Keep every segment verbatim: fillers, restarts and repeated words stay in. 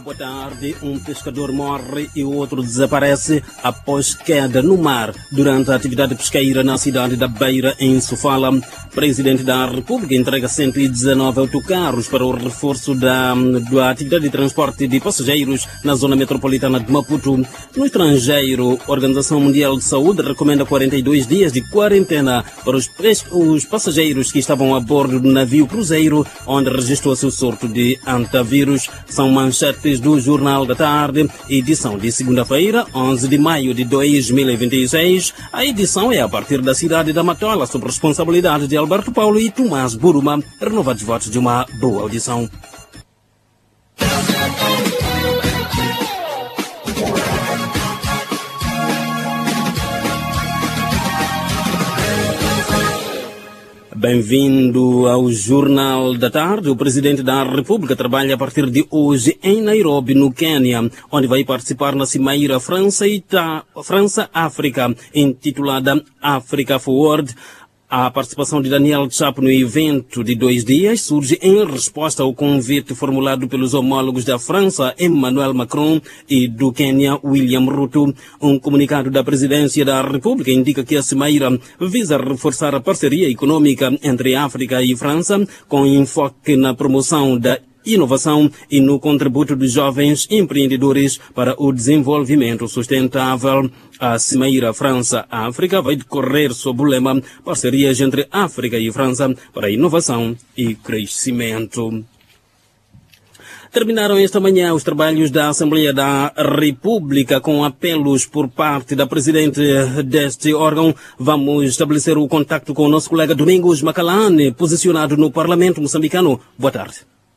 Boa tarde. Um pescador morre e o outro desaparece após queda no mar durante a atividade pesqueira na cidade da Beira, em Sofala. Presidente da República entrega cento e dezenove autocarros para o reforço da, da atividade de transporte de passageiros na zona metropolitana de Maputo. No estrangeiro, a Organização Mundial de Saúde recomenda quarenta e dois dias de quarentena para os, os passageiros que estavam a bordo do navio cruzeiro, onde registrou-se o surto de antavírus. São manchetes do Jornal da Tarde, edição de segunda-feira, onze de maio de dois mil e vinte e seis. A edição é a partir da cidade da Matola, sob responsabilidade de Alberto Paulo e Tomás Buruma. Renovados votos de uma boa audição. Bem-vindo ao Jornal da Tarde. O Presidente da República trabalha a partir de hoje em Nairobi, no Quênia, onde vai participar na cimeira França-África, intitulada Africa Forward. A participação de Daniel Chapo no evento de dois dias surge em resposta ao convite formulado pelos homólogos da França, Emmanuel Macron, e do Quênia, William Ruto. Um comunicado da Presidência da República indica que a cimeira visa reforçar a parceria econômica entre África e França, com enfoque na promoção da inovação e no contributo dos jovens empreendedores para o desenvolvimento sustentável. A cimeira França-África vai decorrer sob o lema Parcerias entre África e França para inovação e crescimento. Terminaram esta manhã os trabalhos da Assembleia da República com apelos por parte da Presidente deste órgão. Vamos estabelecer o contacto com o nosso colega Domingos Macalane, posicionado no Parlamento moçambicano. Boa tarde.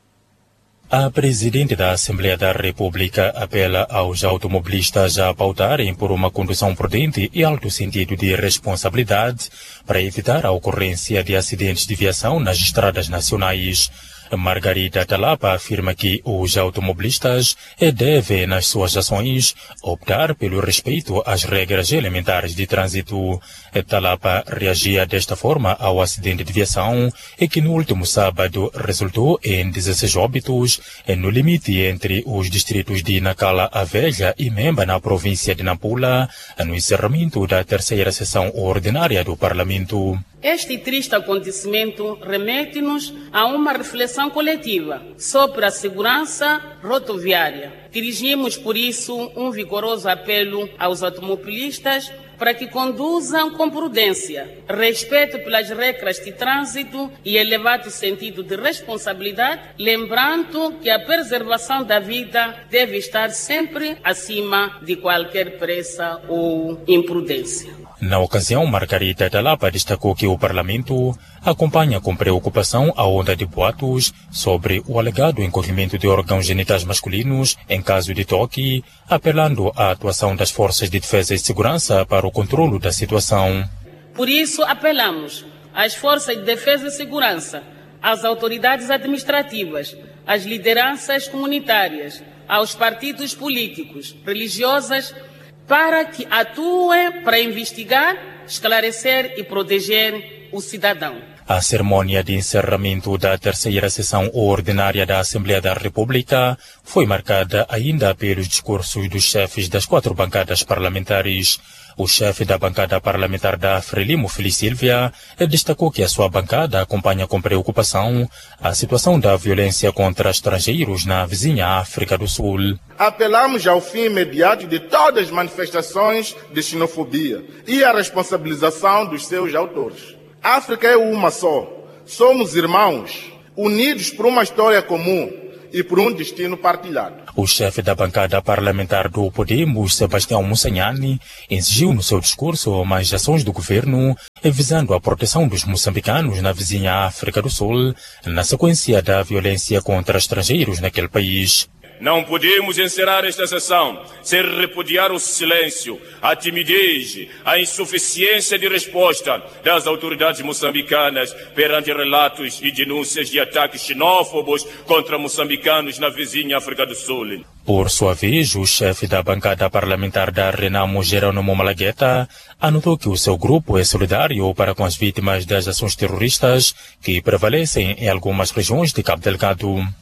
A Presidente da Assembleia da República apela aos automobilistas a pautarem por uma condução prudente e alto sentido de responsabilidade para evitar a ocorrência de acidentes de viação nas estradas nacionais. Margarida Talapa afirma que os automobilistas devem, nas suas ações, optar pelo respeito às regras elementares de trânsito. Talapa reagia desta forma ao acidente de viação e que no último sábado resultou em dezesseis óbitos no limite entre os distritos de Nacala a Velha e Memba, na província de Nampula, no encerramento da terceira sessão ordinária do Parlamento. Este triste acontecimento remete-nos a uma reflexão coletiva sobre a segurança rodoviária. Dirigimos, por isso, um vigoroso apelo aos automobilistas para que conduzam com prudência, respeito pelas regras de trânsito e elevado sentido de responsabilidade, lembrando que a preservação da vida deve estar sempre acima de qualquer pressa ou imprudência. Na ocasião, Margarida Talapa destacou que o Parlamento acompanha com preocupação a onda de boatos sobre o alegado encolhimento de órgãos genitais masculinos em caso de toque, apelando à atuação das forças de defesa e segurança para o controlo da situação. Por isso, apelamos às forças de defesa e segurança, às autoridades administrativas, às lideranças comunitárias, aos partidos políticos, religiosas, para que atuem para investigar, esclarecer e proteger o cidadão. A cerimônia de encerramento da terceira sessão ordinária da Assembleia da República foi marcada ainda pelos discursos dos chefes das quatro bancadas parlamentares. O chefe da bancada parlamentar da Frelimo, Feliz Silvia, destacou que a sua bancada acompanha com preocupação a situação da violência contra estrangeiros na vizinha África do Sul. Apelamos ao fim imediato de todas as manifestações de xenofobia e à responsabilização dos seus autores. A África é uma só. Somos irmãos, unidos por uma história comum e por um destino partilhado. O chefe da bancada parlamentar do Podemos, Sebastião Mussanhani, exigiu no seu discurso mais ações do governo visando a proteção dos moçambicanos na vizinha África do Sul, na sequência da violência contra estrangeiros naquele país. Não podemos encerrar esta sessão sem repudiar o silêncio, a timidez, a insuficiência de resposta das autoridades moçambicanas perante relatos e denúncias de ataques xenófobos contra moçambicanos na vizinha África do Sul. Por sua vez, o chefe da bancada parlamentar da Renamo, Jerônimo Malagueta, anotou que o seu grupo é solidário para com as vítimas das ações terroristas que prevalecem em algumas regiões de Cabo Delgado.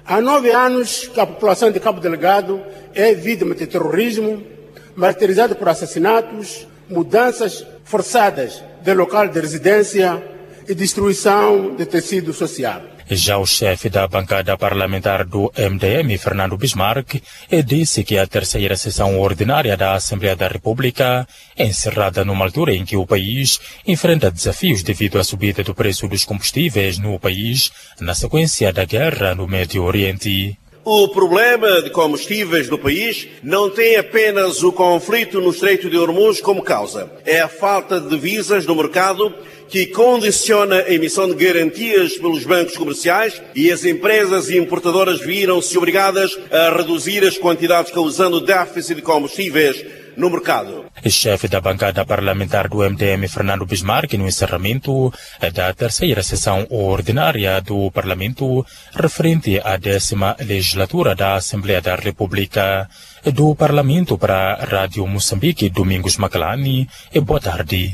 Há nove anos que a população de Cabo Delgado é vítima de terrorismo, martirizada por assassinatos, mudanças forçadas de local de residência e destruição de tecido social. Já o chefe da bancada parlamentar do M D M, Fernando Bismarck, disse que a terceira sessão ordinária da Assembleia da República é encerrada numa altura em que o país enfrenta desafios devido à subida do preço dos combustíveis no país, na sequência da guerra no Médio Oriente. O problema de combustíveis do país não tem apenas o conflito no Estreito de Hormuz como causa. É a falta de divisas no mercado que condiciona a emissão de garantias pelos bancos comerciais e as empresas importadoras viram-se obrigadas a reduzir as quantidades, causando déficit de combustíveis no mercado. O chefe da bancada parlamentar do M D M, Fernando Bismarck, no encerramento da terceira sessão ordinária do Parlamento, referente à décima legislatura da Assembleia da República. Do Parlamento para a Rádio Moçambique, Domingos Macalani, e boa tarde.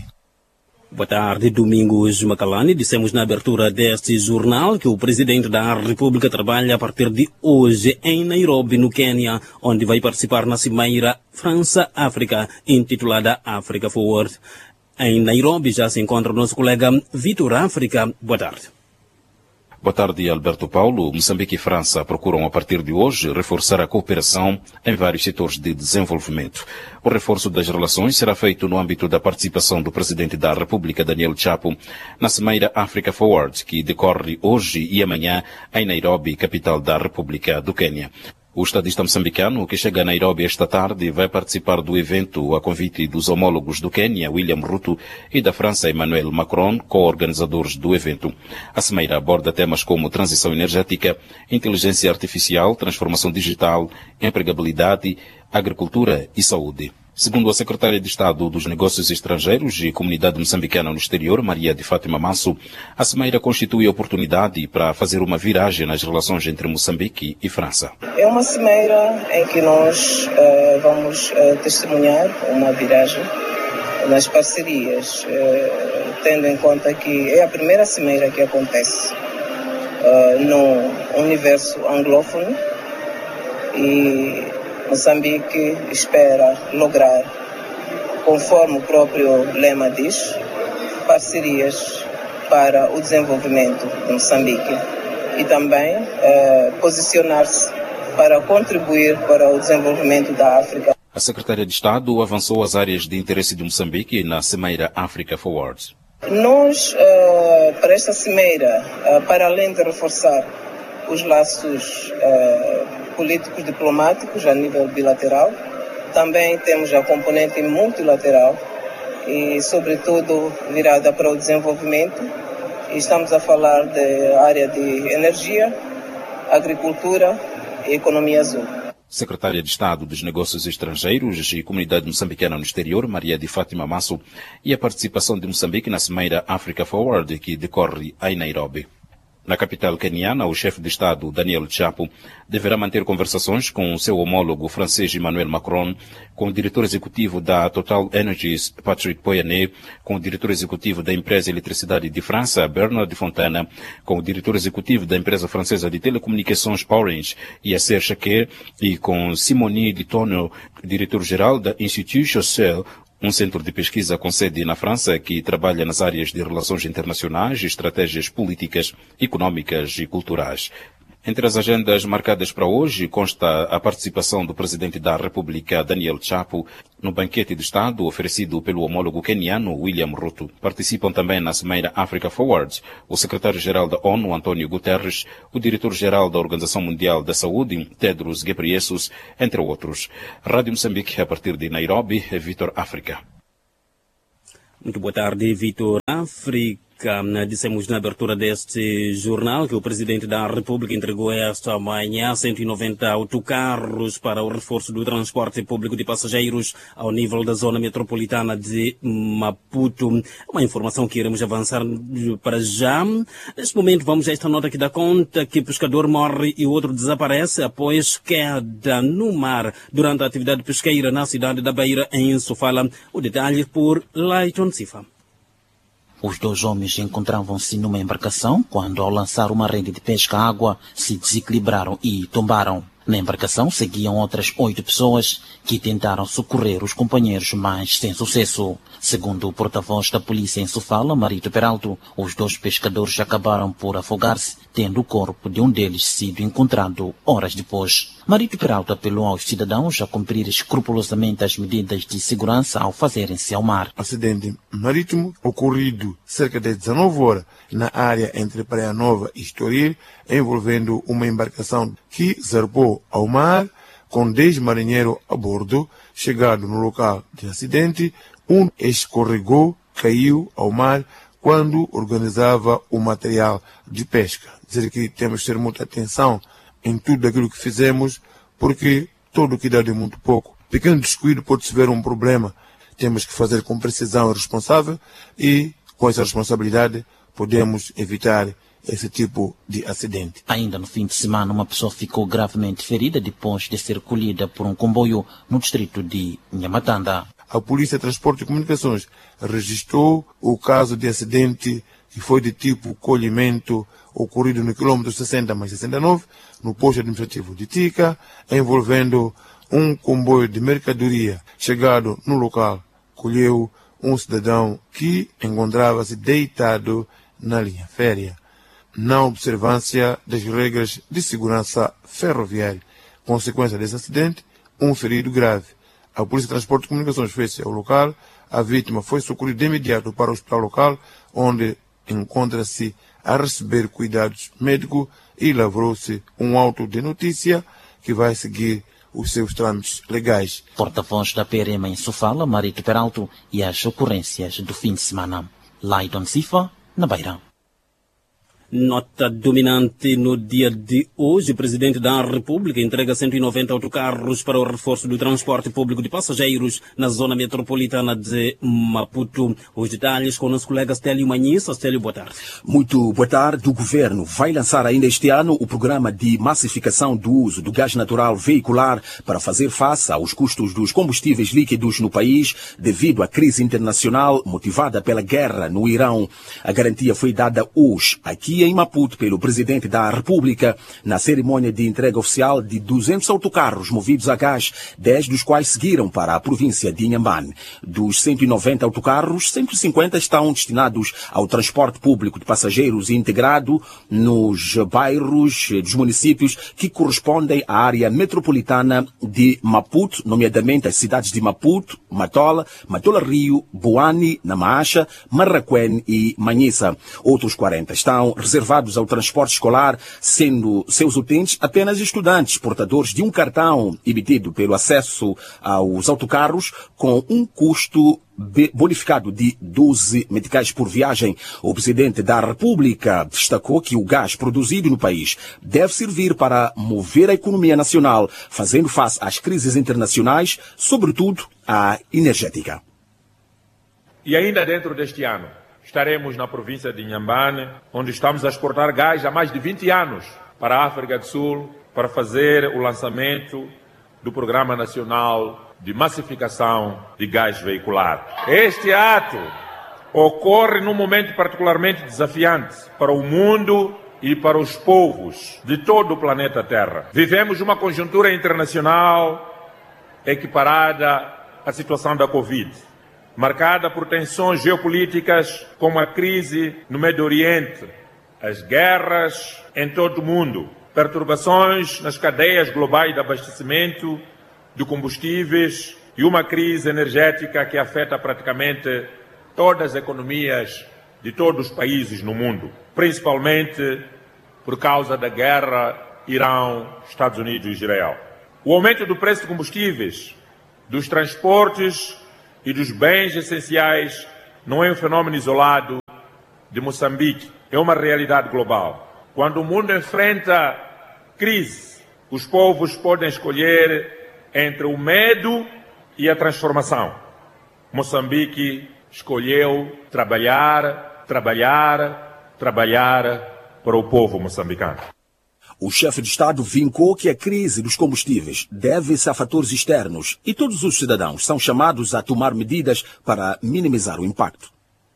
Boa tarde, Domingos Macalani. Dissemos na abertura deste jornal que o presidente da República trabalha a partir de hoje em Nairobi, no Quênia, onde vai participar na cimeira França-África, intitulada Africa Forward. Em Nairobi já se encontra o nosso colega Vitor África. Boa tarde. Boa tarde, Alberto Paulo. Moçambique e França procuram, a partir de hoje, reforçar a cooperação em vários setores de desenvolvimento. O reforço das relações será feito no âmbito da participação do presidente da República, Daniel Chapo, na cimeira Africa Forward, que decorre hoje e amanhã em Nairobi, capital da República do Quênia. O estadista moçambicano, que chega a Nairobi esta tarde, vai participar do evento a convite dos homólogos do Quênia, William Ruto, e da França, Emmanuel Macron, co-organizadores do evento. A cimeira aborda temas como transição energética, inteligência artificial, transformação digital, empregabilidade, agricultura e saúde. Segundo a secretária de Estado dos Negócios Estrangeiros e Comunidade Moçambicana no Exterior, Maria de Fátima Manso, a cimeira constitui oportunidade para fazer uma viragem nas relações entre Moçambique e França. É uma cimeira em que nós uh, vamos uh, testemunhar uma viragem nas parcerias, uh, tendo em conta que é a primeira cimeira que acontece uh, no universo anglófono e Moçambique espera lograr, conforme o próprio lema diz, parcerias para o desenvolvimento de Moçambique e também eh, posicionar-se para contribuir para o desenvolvimento da África. A secretária de Estado avançou as áreas de interesse de Moçambique na cimeira Africa Forward. Nós, eh, para esta cimeira, eh, para além de reforçar os laços eh, políticos diplomáticos a nível bilateral, também temos a componente multilateral e, sobretudo, virada para o desenvolvimento. E estamos a falar da área de energia, agricultura e economia azul. Secretária de Estado dos Negócios Estrangeiros e Comunidade Moçambicana no Exterior, Maria de Fátima Manso, e a participação de Moçambique na cimeira Africa Forward, que decorre em Nairobi. Na capital queniana, o chefe de Estado, Daniel Chapo, deverá manter conversações com o seu homólogo francês Emmanuel Macron, com o diretor executivo da Total Energies, Patrick Pouyanné, com o diretor executivo da empresa Eletricidade de França, Bernard Fontana, com o diretor executivo da empresa francesa de telecomunicações Orange, Yasser Chaker, e com Simone Di Tonno, diretor-geral da Institut Choiseul, um centro de pesquisa com sede na França que trabalha nas áreas de relações internacionais, estratégias políticas, económicas e culturais. Entre as agendas marcadas para hoje consta a participação do presidente da República, Daniel Chapo, no banquete de Estado oferecido pelo homólogo queniano William Ruto. Participam também na cimeira Africa Forward o secretário-geral da ONU, António Guterres, o diretor-geral da Organização Mundial da Saúde, Tedros Ghebreyesus, entre outros. Rádio Moçambique, a partir de Nairobi, Vitor África. Muito boa tarde, Vitor África. Dissemos na abertura deste jornal que o presidente da República entregou esta manhã cento e noventa autocarros para o reforço do transporte público de passageiros ao nível da zona metropolitana de Maputo. Uma informação que iremos avançar para já. Neste momento vamos a esta nota que dá conta que pescador morre e o outro desaparece após queda no mar durante a atividade pesqueira na cidade da Beira, em Sofala. O detalhe por Leiton Sifa. Os dois homens encontravam-se numa embarcação quando, ao lançar uma rede de pesca à água, se desequilibraram e tombaram. Na embarcação seguiam outras oito pessoas que tentaram socorrer os companheiros, mas sem sucesso. Segundo o porta-voz da polícia em Sofala, Marito Peralto, os dois pescadores acabaram por afogar-se, tendo o corpo de um deles sido encontrado horas depois. Marito Peralto apelou aos cidadãos a cumprir escrupulosamente as medidas de segurança ao fazerem-se ao mar. Acidente marítimo ocorrido cerca de dezenove horas na área entre Praia Nova e Estoril, envolvendo uma embarcação que zarpou ao mar com dez marinheiros a bordo. Chegado no local de acidente, um escorregou, caiu ao mar quando organizava o material de pesca. Dizer que temos que ter muita atenção em tudo aquilo que fizemos, porque todo cuidado é muito pouco. Pequeno descuido pode-se ver um problema. Temos que fazer com precisão e responsável, e com essa responsabilidade podemos evitar esse tipo de acidente. Ainda no fim de semana, uma pessoa ficou gravemente ferida depois de ser colhida por um comboio no distrito de Nhamatanda. A Polícia de Transporte e Comunicações registrou o caso de acidente que foi de tipo colhimento ocorrido no quilômetro sessenta mais sessenta e nove, no posto administrativo de Tica, envolvendo um comboio de mercadoria. Chegado no local, colheu um cidadão que encontrava-se deitado na linha férrea, na observância das regras de segurança ferroviária. Consequência desse acidente, um ferido grave. A Polícia de Transporte e Comunicações fez-se ao local. A vítima foi socorrida de imediato para o hospital local, onde encontra-se a receber cuidados médicos, e lavrou-se um auto de notícia que vai seguir os seus trâmites legais. Porta-voz da P R M em Sofala, Marito Peralto, e as ocorrências do fim de semana. Laidon Sifa, na Beira. Nota dominante no dia de hoje, o Presidente da República entrega cento e noventa autocarros para o reforço do transporte público de passageiros na zona metropolitana de Maputo. Os detalhes com o nosso colega Stélio Manhissa. Stélio, boa tarde. Muito boa tarde. O Governo vai lançar ainda este ano o programa de massificação do uso do gás natural veicular para fazer face aos custos dos combustíveis líquidos no país devido à crise internacional motivada pela guerra no Irão. A garantia foi dada hoje aqui em Maputo pelo Presidente da República na cerimônia de entrega oficial de duzentos autocarros movidos a gás, dez dos quais seguiram para a província de Inhambane. Dos cento e noventa autocarros, cento e cinquenta estão destinados ao transporte público de passageiros integrado nos bairros dos municípios que correspondem à área metropolitana de Maputo, nomeadamente as cidades de Maputo, Matola, Matola Rio, Boane, Namaacha, Marraquém e Manhissa. Outros quarenta estão reservados ao transporte escolar, sendo seus utentes apenas estudantes portadores de um cartão emitido pelo acesso aos autocarros com um custo bonificado de doze meticais por viagem. O Presidente da República destacou que o gás produzido no país deve servir para mover a economia nacional, fazendo face às crises internacionais, sobretudo à energética. E ainda dentro deste ano, estaremos na província de Inhambane, onde estamos a exportar gás há mais de vinte anos para a África do Sul, para fazer o lançamento do Programa Nacional de Massificação de Gás Veicular. Este ato ocorre num momento particularmente desafiante para o mundo e para os povos de todo o planeta Terra. Vivemos uma conjuntura internacional equiparada à situação da Covid, marcada por tensões geopolíticas como a crise no Médio Oriente, as guerras em todo o mundo, perturbações nas cadeias globais de abastecimento de combustíveis e uma crise energética que afeta praticamente todas as economias de todos os países no mundo, principalmente por causa da guerra Irão, Estados Unidos e Israel. O aumento do preço de combustíveis, dos transportes e dos bens essenciais não é um fenômeno isolado de Moçambique, é uma realidade global. Quando o mundo enfrenta crise, os povos podem escolher entre o medo e a transformação. Moçambique escolheu trabalhar, trabalhar, trabalhar para o povo moçambicano. O chefe de Estado vincou que a crise dos combustíveis deve-se a fatores externos e todos os cidadãos são chamados a tomar medidas para minimizar o impacto.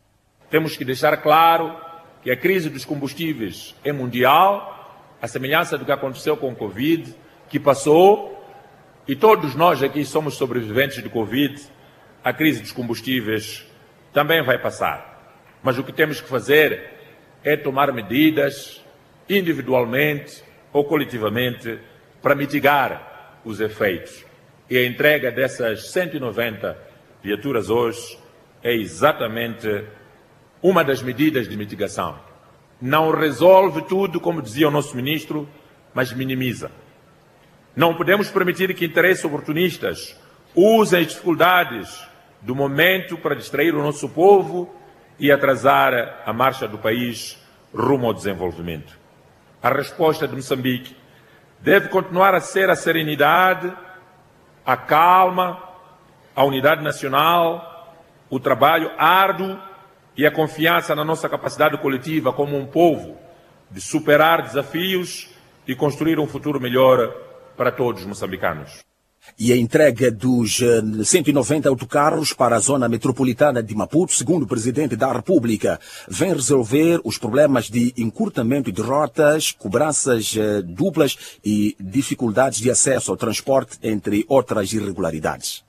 temos que deixar claro que a crise dos combustíveis é mundial, a semelhança do que aconteceu com o Covid, que passou, e todos nós aqui somos sobreviventes de Covid, a crise dos combustíveis também vai passar. Mas o que temos que fazer é tomar medidas individualmente ou coletivamente para mitigar os efeitos. E a entrega dessas cento e noventa viaturas hoje é exatamente uma das medidas de mitigação. Não resolve tudo, como dizia o nosso ministro, mas minimiza. Não podemos permitir que interesses oportunistas usem as dificuldades do momento para distrair o nosso povo e atrasar a marcha do país rumo ao desenvolvimento. A resposta de Moçambique deve continuar a ser a serenidade, a calma, a unidade nacional, o trabalho árduo e a confiança na nossa capacidade coletiva como um povo de superar desafios e construir um futuro melhor para todos os moçambicanos. E a entrega dos uh, cento e noventa autocarros para a zona metropolitana de Maputo, segundo o Presidente da República, vem resolver os problemas de encurtamento de rotas, cobranças uh, duplas e dificuldades de acesso ao transporte, entre outras irregularidades.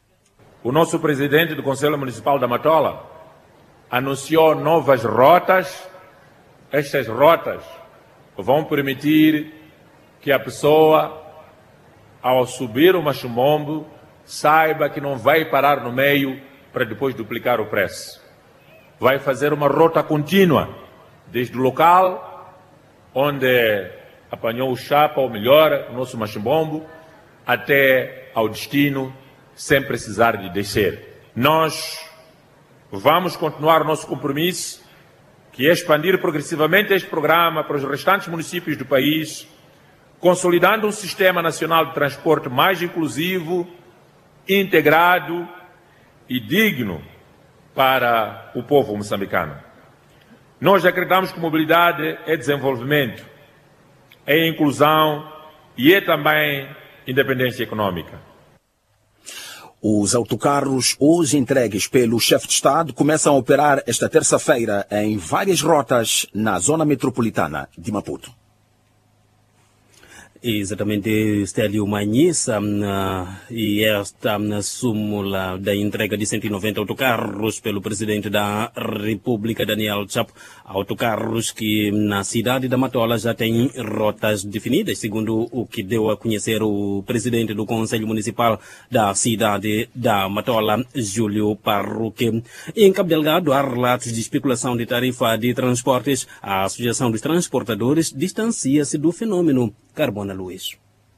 O nosso Presidente do Conselho Municipal da Matola anunciou novas rotas. Estas rotas vão permitir que a pessoa, ao subir o Machimombo, saiba que não vai parar no meio para depois duplicar o preço. Vai fazer uma rota contínua, desde o local onde apanhou o chapa, ou melhor, o nosso Machimombo, até ao destino, sem precisar de descer. Nós vamos continuar o nosso compromisso, que é expandir progressivamente este programa para os restantes municípios do país, consolidando um sistema nacional de transporte mais inclusivo, integrado e digno para o povo moçambicano. Nós acreditamos que mobilidade é desenvolvimento, é inclusão e é também independência econômica. Os autocarros hoje entregues pelo chefe de Estado começam a operar esta terça-feira em várias rotas na zona metropolitana de Maputo. Exatamente, Stélio Manhissa, uh, e esta uh, súmula da entrega de cento e noventa autocarros pelo Presidente da República, Daniel Chapo, autocarros que na cidade da Matola já têm rotas definidas, segundo o que deu a conhecer o Presidente do Conselho Municipal da cidade da Matola, Júlio Parruque. Em Cabo Delgado, há relatos de especulação de tarifa de transportes. A Associação dos Transportadores distancia-se do fenômeno. Carbona Luiz.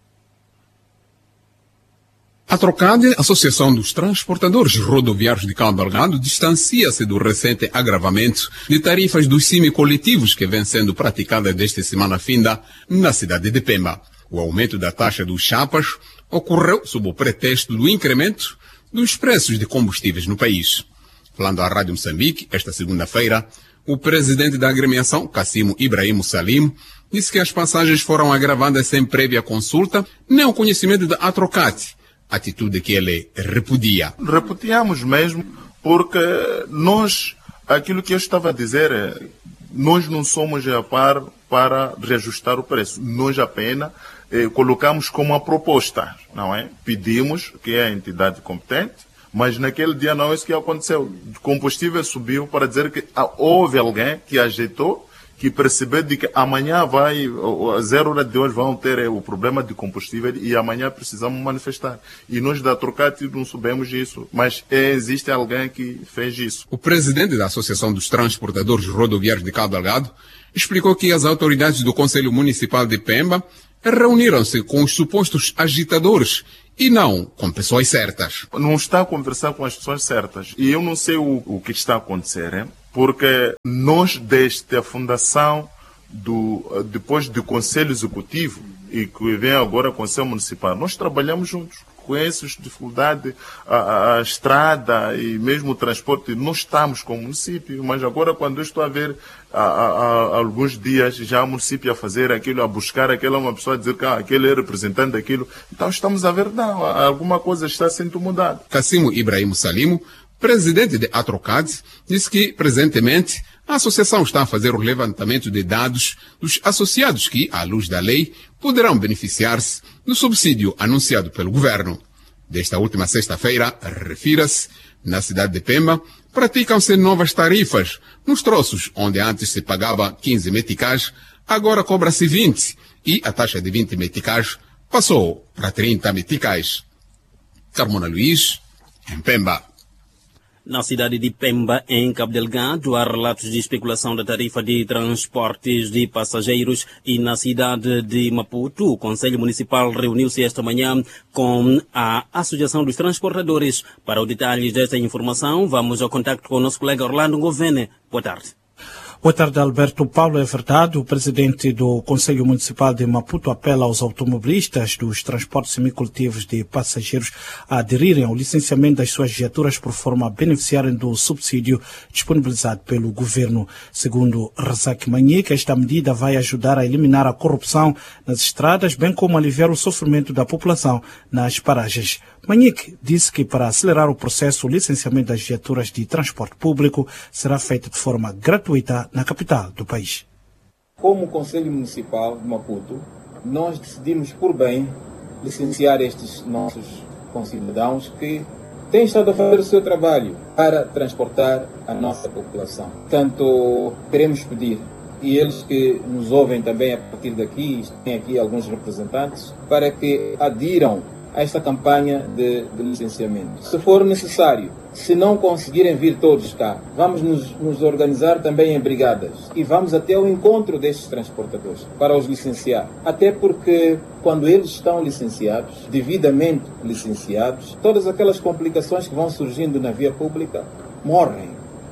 A Trocade, Associação dos Transportadores Rodoviários de Cabo Delgado, distancia-se do recente agravamento de tarifas dos semicoletivos que vem sendo praticadas desde semana finda na cidade de Pemba. O aumento da taxa dos chapas ocorreu sob o pretexto do incremento dos preços de combustíveis no país. Falando à Rádio Moçambique, esta segunda-feira, o presidente da agremiação, Cassimo Ibrahim Salim, disse que as passagens foram agravadas sem prévia consulta, nem o conhecimento da Atrocate, atitude que ele repudia. Repudiamos mesmo, porque nós, aquilo que eu estava a dizer, é, nós não somos a par para reajustar o preço. Nós apenas eh, colocamos como uma proposta, não é? Pedimos que é a entidade competente, mas naquele dia não é isso que aconteceu. O combustível subiu para dizer que ah, houve alguém que ajeitou, que percebeu de que amanhã vai, a zero hora de hoje vão ter o problema de combustível e amanhã precisamos manifestar. E nós da Trocate não sabemos isso, mas é, existe alguém que fez isso. O presidente da Associação dos Transportadores Rodoviários de Cabo Delgado explicou que as autoridades do Conselho Municipal de Pemba reuniram-se com os supostos agitadores e não com pessoas certas. Não está a conversar com as pessoas certas. E eu não sei o, o que está a acontecer, hein? Porque nós, desde a fundação, do, depois do Conselho Executivo, e que vem agora o Conselho Municipal, nós trabalhamos juntos. Conheço dificuldade, a, a, a estrada e mesmo o transporte, não estamos com o município, mas agora quando eu estou a ver há, há, há alguns dias já o município a fazer aquilo, a buscar aquela uma pessoa a dizer que ah, aquele é representante daquilo, então estamos a ver, não, alguma coisa está sendo mudada. Cassimo Ibrahim Salimo presidente de Atrocad, disse que, presentemente, a associação está a fazer o levantamento de dados dos associados que, à luz da lei, poderão beneficiar-se do subsídio anunciado pelo governo. Desta última sexta-feira, refira-se, na cidade de Pemba, praticam-se novas tarifas nos troços, onde antes se pagava quinze meticais, agora cobra-se vinte, e a taxa de vinte meticais passou para trinta meticais. Carmona Luiz, em Pemba. Na cidade de Pemba, em Cabo Delgado, há relatos de especulação da tarifa de transportes de passageiros e na cidade de Maputo, o Conselho Municipal reuniu-se esta manhã com a Associação dos Transportadores. Para os detalhes desta informação, vamos ao contacto com o nosso colega Orlando Govene. Boa tarde. Boa tarde, Alberto Paulo. É verdade, o presidente do Conselho Municipal de Maputo apela aos automobilistas dos transportes semicoletivos de passageiros a aderirem ao licenciamento das suas viaturas por forma a beneficiarem do subsídio disponibilizado pelo governo. Segundo Razak Manhique, esta medida vai ajudar a eliminar a corrupção nas estradas, bem como aliviar o sofrimento da população nas paragens. Manhique disse que para acelerar o processo, o licenciamento das viaturas de transporte público será feito de forma gratuita na capital do país. Como Conselho Municipal de Maputo, nós decidimos por bem licenciar estes nossos concidadãos que têm estado a fazer o seu trabalho para transportar a nossa população. Portanto, queremos pedir, e eles que nos ouvem também a partir daqui, tem aqui alguns representantes, para que adiram a esta campanha de, de licenciamento. Se for necessário, se não conseguirem vir todos cá, vamos nos, nos organizar também em brigadas e vamos até o encontro destes transportadores para os licenciar. Até porque quando eles estão licenciados, devidamente licenciados, todas aquelas complicações que vão surgindo na via pública morrem.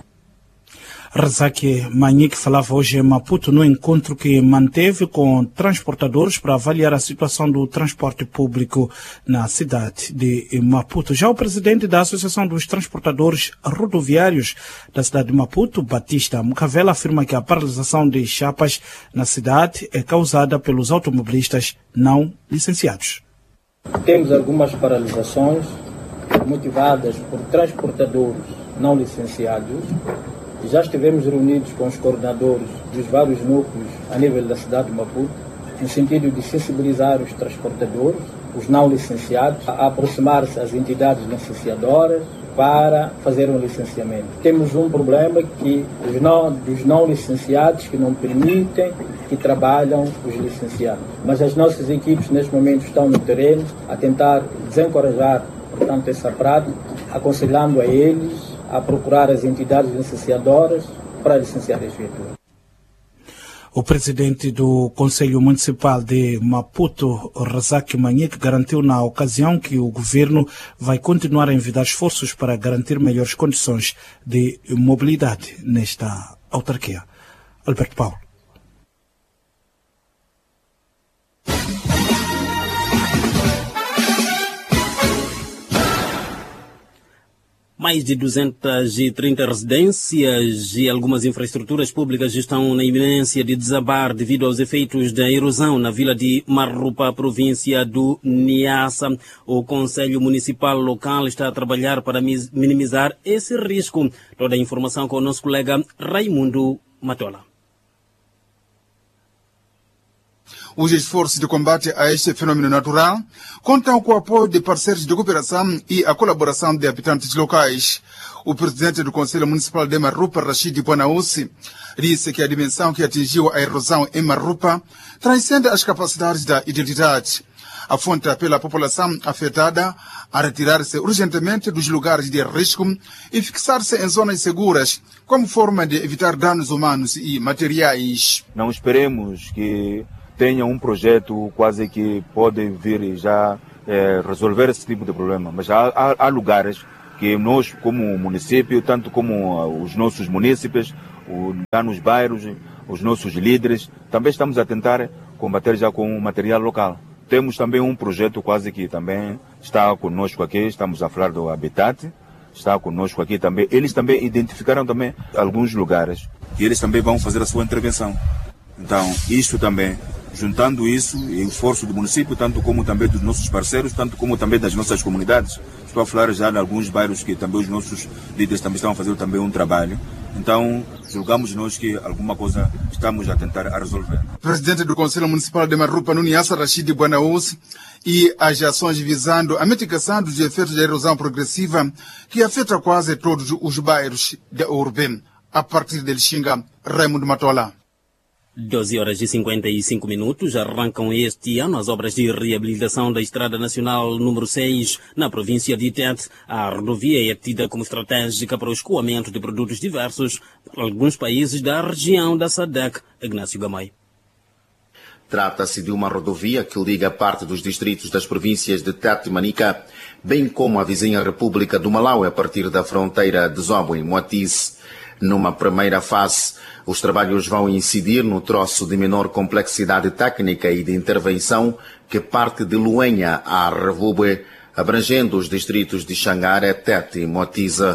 Razak Manhique falava hoje em Maputo no encontro que manteve com transportadores para avaliar a situação do transporte público na cidade de Maputo. Já o presidente da Associação dos Transportadores Rodoviários da cidade de Maputo, Batista Mucavela, afirma que a paralisação de chapas na cidade é causada pelos automobilistas não licenciados. Temos algumas paralisações motivadas por transportadores não licenciados. Já estivemos reunidos com os coordenadores dos vários núcleos a nível da cidade de Maputo, no sentido de sensibilizar os transportadores, os não licenciados, a aproximar-se às entidades licenciadoras para fazer um licenciamento. Temos um problema que os não, dos não licenciados que não permitem que trabalham os licenciados. Mas as nossas equipes neste momento estão no terreno a tentar desencorajar, portanto, essa prática, aconselhando a eles a procurar as entidades licenciadoras para licenciar as viaturas. O presidente do Conselho Municipal de Maputo, Razak Manhique, garantiu na ocasião que o governo vai continuar a envidar esforços para garantir melhores condições de mobilidade nesta autarquia. Alberto Paulo. Mais de duzentas e trinta residências e algumas infraestruturas públicas estão na iminência de desabar devido aos efeitos da erosão na vila de Marrupa, província do Niassa. O Conselho Municipal local está a trabalhar para minimizar esse risco. Toda a informação com o nosso colega Raimundo Matola. Os esforços de combate a este fenômeno natural contam com o apoio de parceiros de cooperação e a colaboração de habitantes locais. O presidente do Conselho Municipal de Marrupa, Rashid Bonaussi, disse que a dimensão que atingiu a erosão em Marrupa transcende as capacidades da identidade. Aponta pela população afetada a retirar-se urgentemente dos lugares de risco e fixar-se em zonas seguras, como forma de evitar danos humanos e materiais. Não esperemos que tenha um projeto quase que pode vir já é, resolver esse tipo de problema. Mas há, há, há lugares que nós, como município, tanto como os nossos munícipes, lá nos bairros, os nossos líderes, também estamos a tentar combater já com material local. Temos também um projeto quase que também está conosco aqui, estamos a falar do Habitat, está conosco aqui também. Eles também identificaram também alguns lugares e eles também vão fazer a sua intervenção. Então, isto também juntando isso e o esforço do município, tanto como também dos nossos parceiros, tanto como também das nossas comunidades. Estou a falar já de alguns bairros que também os nossos líderes também estão a fazer também um trabalho. Então, julgamos nós que alguma coisa estamos a tentar a resolver. Presidente do Conselho Municipal de Marupa, Nuniassa Rashid Buanaús, e as ações visando a mitigação dos efeitos da erosão progressiva que afeta quase todos os bairros da urbe. A partir de Lixinga, Raimundo Matola. doze horas e cinquenta e cinco minutos arrancam este ano as obras de reabilitação da Estrada Nacional número seis na província de Tete. A rodovia é tida como estratégica para o escoamento de produtos diversos por alguns países da região da S A D C. Ignácio Gamay. Trata-se de uma rodovia que liga parte dos distritos das províncias de Tete e Manica, bem como a vizinha República do Malawi a partir da fronteira de Zombo em Moatize. Numa primeira fase, os trabalhos vão incidir no troço de menor complexidade técnica e de intervenção que parte de Luenha a Revubwe, abrangendo os distritos de Xangara, Tete e Moatize.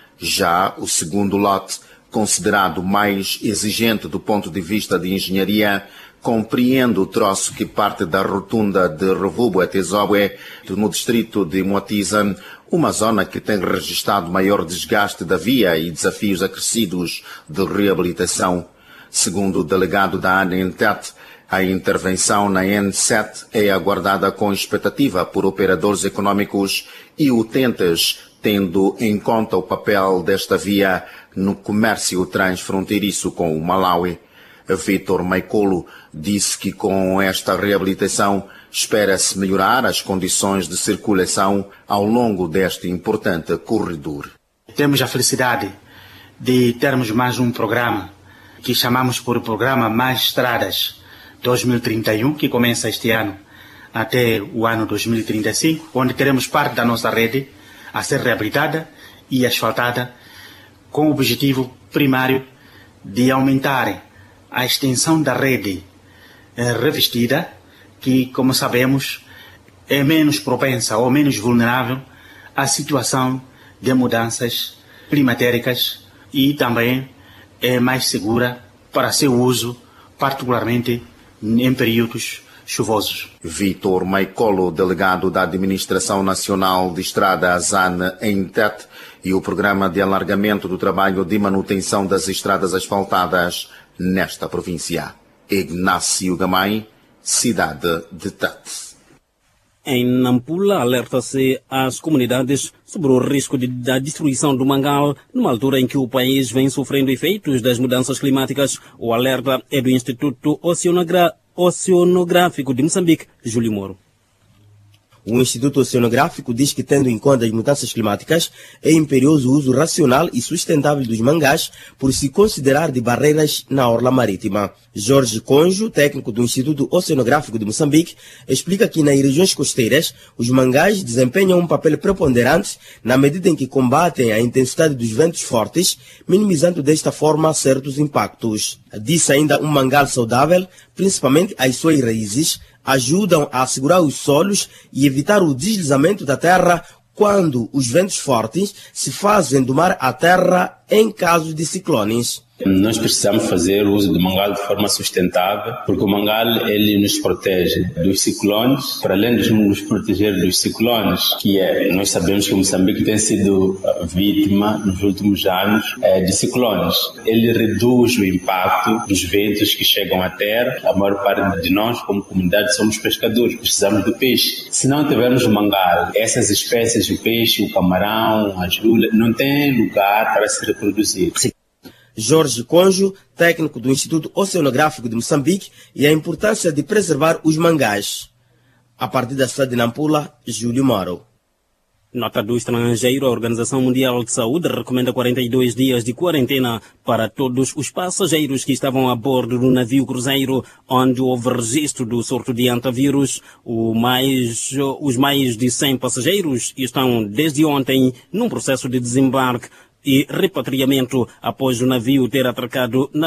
Já o segundo lote, considerado mais exigente do ponto de vista de engenharia, compreende o troço que parte da rotunda de Revubwe até Zobwe, no distrito de Moatize, uma zona que tem registrado maior desgaste da via e desafios acrescidos de reabilitação. Segundo o delegado da ANA em Tete, a intervenção na N sete é aguardada com expectativa por operadores econômicos e utentes, tendo em conta o papel desta via no comércio transfronteiriço com o Malawi. Vítor Maicolo disse que com esta reabilitação espera-se melhorar as condições de circulação ao longo deste importante corredor. Temos a felicidade de termos mais um programa que chamamos por Programa Mais Estradas dois mil e trinta e um, que começa este ano até o ano dois mil e trinta e cinco, onde teremos parte da nossa rede a ser reabilitada e asfaltada com o objetivo primário de aumentar a extensão da rede eh, revestida, que, como sabemos, é menos propensa ou menos vulnerável à situação de mudanças climatéricas e também é mais segura para seu uso, particularmente em períodos chuvosos. Vítor Maicolo, delegado da Administração Nacional de Estradas A N em Tete, e o Programa de Alargamento do Trabalho de Manutenção das Estradas Asfaltadas nesta província. Ignácio Gamay, cidade de Tete. Em Nampula, alerta-se às comunidades sobre o risco de, da destruição do mangal, numa altura em que o país vem sofrendo efeitos das mudanças climáticas. O alerta é do Instituto Oceanogra- Oceanográfico de Moçambique, Júlio Moro. O Instituto Oceanográfico diz que, tendo em conta as mudanças climáticas, é imperioso o uso racional e sustentável dos mangás por se considerar de barreiras na orla marítima. Jorge Conjo, técnico do Instituto Oceanográfico de Moçambique, explica que nas regiões costeiras os mangás desempenham um papel preponderante na medida em que combatem a intensidade dos ventos fortes, minimizando desta forma certos impactos. Disse ainda um mangal saudável, principalmente as suas raízes, ajudam a assegurar os solos e evitar o deslizamento da terra quando os ventos fortes se fazem domar a terra em caso de ciclones. Nós precisamos fazer o uso do mangal de forma sustentável, porque o mangal ele nos protege dos ciclones, para além de nos proteger dos ciclones, que é, nós sabemos que Moçambique tem sido vítima nos últimos anos é, de ciclones. Ele reduz o impacto dos ventos que chegam à terra. A maior parte de nós, como comunidade, somos pescadores, precisamos do peixe. Se não tivermos mangal, essas espécies de peixe, o camarão, as lulas, não têm lugar para se reproduzir. Jorge Conjo, técnico do Instituto Oceanográfico de Moçambique, e a importância de preservar os mangás. A partir da cidade de Nampula, Júlio Moro. Nota do estrangeiro, a Organização Mundial de Saúde recomenda quarenta e dois dias de quarentena para todos os passageiros que estavam a bordo do navio cruzeiro onde houve registro do surto de antavírus. O mais, os mais de cem passageiros estão desde ontem num processo de desembarque e repatriamento após o navio ter atracado na